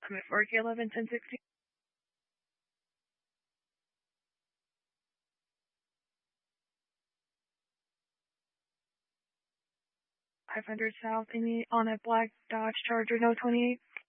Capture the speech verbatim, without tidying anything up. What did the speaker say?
I'm at four K eleven ten sixty. five hundred South, any on a black Dodge Charger, no twenty-eight.